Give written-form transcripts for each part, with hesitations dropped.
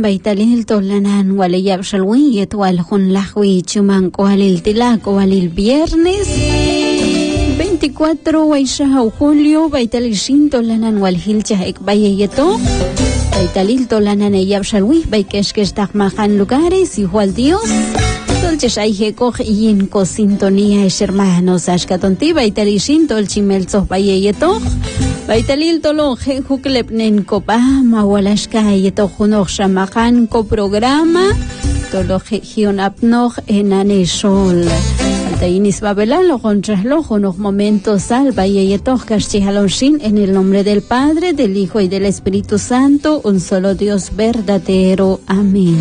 baitalil tolanan waliyab shalwiyet walhun lahwi chuman koalil tilak koalil viernes 24 waisha julio baitalil shin tolanan walhilcha ekbayeyeto baitalil tolanan yab shalwi baikesh takmahan lugares igual Dios Dolces Aijekoj yin ko sintonía es hermanos ashkatonti baitalil shin tolchimelzo bayeyeto Baitalil tolo jekuklepnen kopa mawalashka yeto junoj shamakan ko programa tolo gion apnog enane sol Altainis babelalo contraslo junoj momentos salva yeto kaschihalonshin en el nombre del Padre, del Hijo y del Espíritu Santo, un solo Dios verdadero. Amén.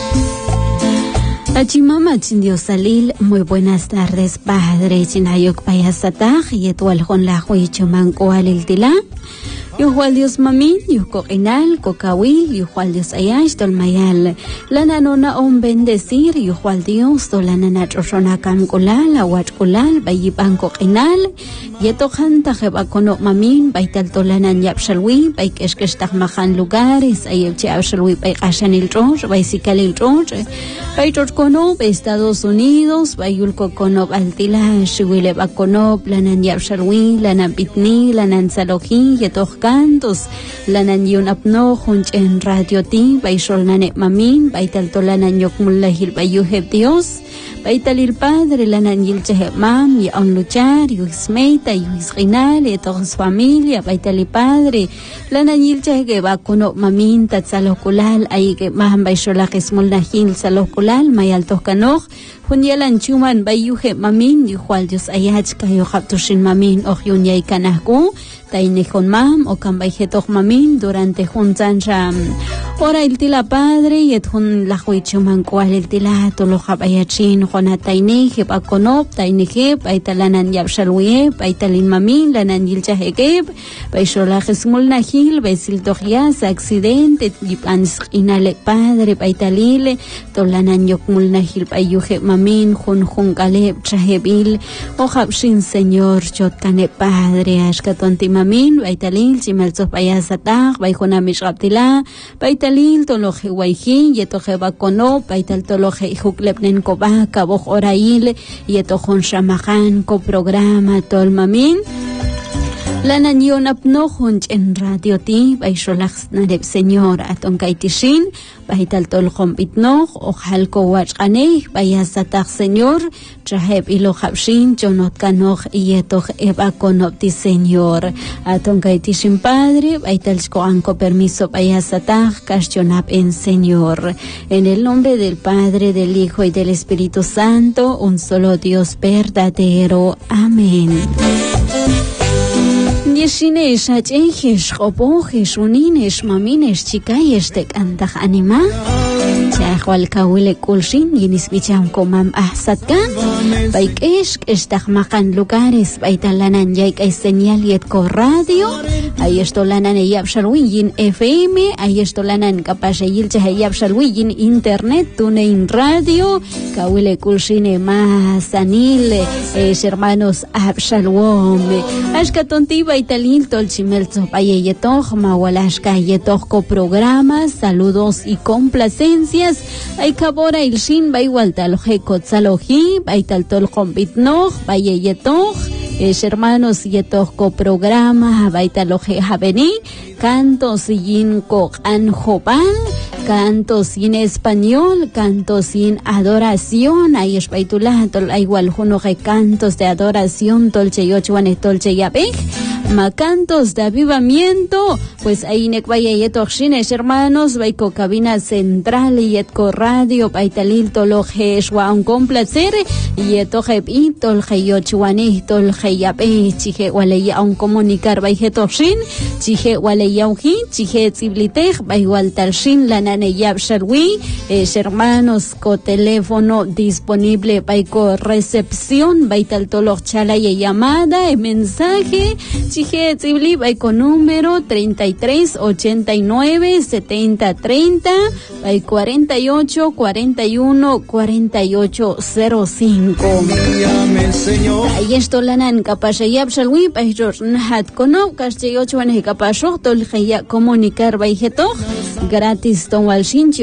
Achimama Dios Salil, muy buenas tardes, Padre. Chinayok payasataj, yetual con la huichuman koalil tila. Yuhual Dios mamin, yuko inal, kokawi, yuhual Dios ayash, tolmayal. Lana nona on bendecir, yuhual Dios, tolana nachoshona kam kulal, awach kulal, bayipan kokinal. Yeto hanta jebakono mamin, baital tolanan yapshalwi, baikeshkestak mahan lugares, ayevche abshalwi, baikashanil troch, baisikalil troch, baitorkono, Estados Unidos, bayulko kono altila, shiwile bakono, lanan yapshalwi, lanan pitni, lanan saloji, yeto cantos lanan yun apno junch en radio ti baishol nane mamin baital tolanan yok mulahil bayuheb Dios baitalil Padre lanan yilche mam y on luchar yu ismeita yu isrinal y toda su familia baitalil Padre lanan yilche que va kono mamin tatzalokulal ahí que mam baishola kismulnahil salokulal mayal toskanoj Hunyalan chuman bayuhe mamin yuhual Dios ayach kayo kaptushin mamin o yunyay kanahku tainejon mam o kambayjetok mamin durante juntan sham ora iltila Padre yet hun lahuy chuman kual iltila tolo kabayachin hona taineje pakonop taineje paitalanan yabshalwe paitalin mamin lanan yilchahekeb baisholajis mulnahil baisiltojias accidente yipans inale Padre paitalile tolanan yok mulnahil bayuhe mamin jun kaleb chahebil o habshin Señor chotkane Padre ashkatonti mamin baitalil chimelzos payasatag baijona mishgaptila baitalil toloje waiji yetoje bakono baital toloje huklepnen koba kaboj orail yetojon shamahan ko programa tol mamin Lanan yon apno junch en radio ti baisholax nareb Señor aton kaitishin baital tol kompitno o halko wachane bayasatag Señor traheb ilo habshin chonot kanoj yetoj ebakonopti Señor aton kaitishin Padre baital anko permiso bayasatag kashionap en Señor en el nombre del Padre, del Hijo y del Espíritu Santo, un solo Dios verdadero. Amén. Yeshinesh achejesh qopojesh uninesh maminesh chikayesh tek antaj anima chahwal kawile kulshin yinis bicham komam ahsatkan baikesh estaj makan lugares baitalanan yaik ay señal yet ko radio ay estolanan yab shalwin FM ay estolanan kapashe yilche yab shalwin internet tunein radio kawile kulshine masanil hermanos abshalwom ashkatonti Baitalil tolchimelzo payeyetoh mawalashka yetoh ko programas saludos y complacencias ay kabora ilshin baywaltaloje kotzaloji baital tol kompitnoh payeyetoh hermanos yetoh ko programa baitaloje javeni cantos yin ko anjopan cantos en español, cantos en adoración, ay espaitula, tol igual junoje cantos de adoración, tolche yochuan tolche yapej, ma cantos de avivamiento, pues ahí nekvaya yetochines hermanos, baiko cabina central yetko radio, baitalil toloje shwa un complacer, yetoje tolje yochuan tolje yapej, chije waleya un comunicar baijetoxin, chije waleya un hin, chije tsiblitej, baigual talshin lana Yab Sharwi, hermanos, con teléfono disponible para recepción, baital tolog chala y llamada, mensaje, chije tzibli, con número 33 89 70 30, 48 41 48 05. Ahí esto lanan capaz Yab Sharwi, para nahat kono, castellocho en capaz, todo el comunicar baijeto, gratis. Don Walshin